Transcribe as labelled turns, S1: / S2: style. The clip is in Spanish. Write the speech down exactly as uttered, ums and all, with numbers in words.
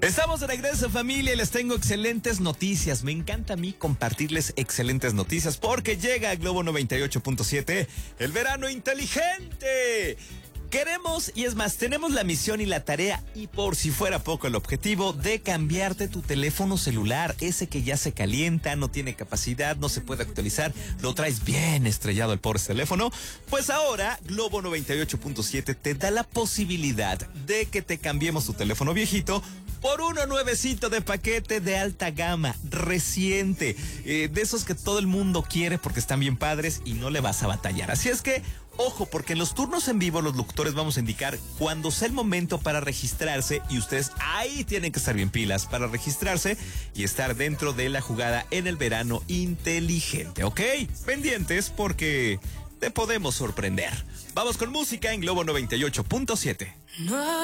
S1: Estamos de regreso, familia, y les tengo excelentes noticias. Me encanta a mí compartirles excelentes noticias porque llega a Globo noventa y ocho punto siete el verano inteligente. Queremos, y es más, tenemos la misión y la tarea, y por si fuera poco el objetivo, de cambiarte tu teléfono celular, ese que ya se calienta, no tiene capacidad, no se puede actualizar, lo traes bien estrellado el pobre teléfono. Pues ahora, Globo noventa y ocho punto siete te da la posibilidad de que te cambiemos tu teléfono viejito por uno nuevecito de paquete de alta gama, reciente, eh, de esos que todo el mundo quiere porque están bien padres y no le vas a batallar. Así es que, ojo, porque en los turnos en vivo los locutores vamos a indicar cuando sea el momento para registrarse y ustedes ahí tienen que estar bien pilas para registrarse y estar dentro de la jugada en el verano inteligente, ¿ok? Pendientes porque te podemos sorprender. Vamos con música en Globo noventa y ocho punto siete.
S2: No.